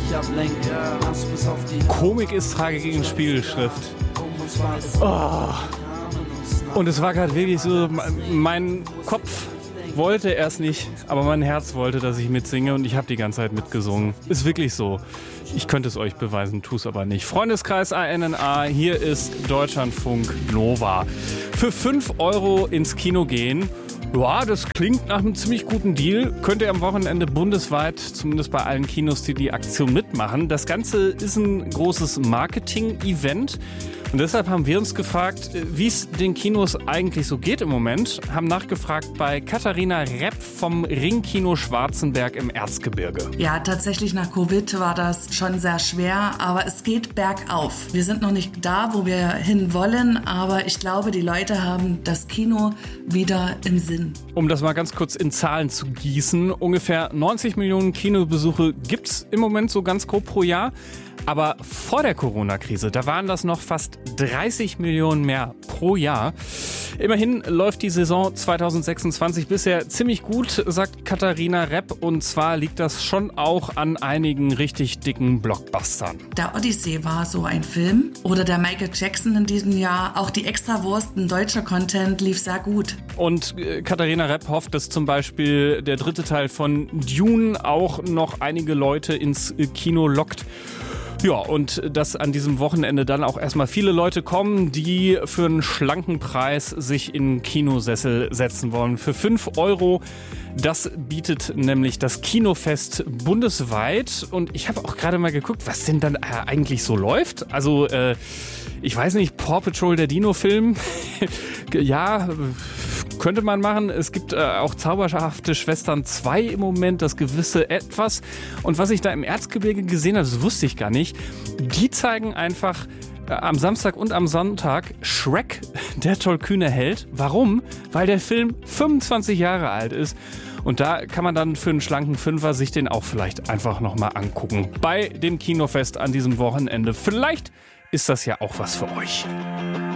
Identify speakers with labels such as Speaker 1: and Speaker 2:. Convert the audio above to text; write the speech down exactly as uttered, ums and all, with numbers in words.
Speaker 1: Komik ist Tragik gegen Spiegelschrift. Oh. Und es war gerade wirklich so, mein Kopf wollte erst nicht, aber mein Herz wollte, dass ich mitsinge und ich habe die ganze Zeit mitgesungen. Ist wirklich so. Ich könnte es euch beweisen, tue es aber nicht. Freundeskreis A N N A, hier ist Deutschlandfunk Nova. Für fünf Euro ins Kino gehen. Ja, das klingt nach einem ziemlich guten Deal. Könnt ihr am Wochenende bundesweit, zumindest bei allen Kinos, die die Aktion mitmachen. Das Ganze ist ein großes Marketing-Event. Und deshalb haben wir uns gefragt, wie es den Kinos eigentlich so geht im Moment. Haben nachgefragt bei Katharina Repp vom Ringkino Schwarzenberg im Erzgebirge.
Speaker 2: Ja, tatsächlich nach Covid war das schon sehr schwer, aber es geht bergauf. Wir sind noch nicht da, wo wir hin wollen, aber ich glaube, die Leute haben das Kino wieder im Sinn.
Speaker 1: Um das mal ganz kurz in Zahlen zu gießen, ungefähr neunzig Millionen Kinobesuche gibt's im Moment so ganz grob pro Jahr. Aber vor der Corona-Krise, da waren das noch fast dreißig Millionen mehr pro Jahr. Immerhin läuft die Saison zwanzig sechsundzwanzig bisher ziemlich gut, sagt Katharina Repp. Und zwar liegt das schon auch an einigen richtig dicken Blockbustern.
Speaker 2: Der Odyssee war so ein Film. Oder der Michael Jackson in diesem Jahr. Auch die Extrawurst, ein deutscher Content, lief sehr gut.
Speaker 1: Und Katharina Repp hofft, dass zum Beispiel der dritte Teil von Dune auch noch einige Leute ins Kino lockt. Ja, und dass an diesem Wochenende dann auch erstmal viele Leute kommen, die für einen schlanken Preis sich in Kinosessel setzen wollen. Für fünf Euro, das bietet nämlich das Kinofest bundesweit. Und ich habe auch gerade mal geguckt, was denn dann eigentlich so läuft. Also, äh, ich weiß nicht, Paw Patrol, der Dino-Film, ja, könnte man machen. Es gibt äh, auch Zauberhafte Schwestern zwei im Moment, das gewisse Etwas. Und was ich da im Erzgebirge gesehen habe, das wusste ich gar nicht. Die zeigen einfach äh, am Samstag und am Sonntag Shrek, der tollkühne Held. Warum? Weil der Film fünfundzwanzig Jahre alt ist. Und da kann man dann für einen schlanken Fünfer sich den auch vielleicht einfach nochmal angucken. Bei dem Kinofest an diesem Wochenende. Vielleicht ist das ja auch was für euch.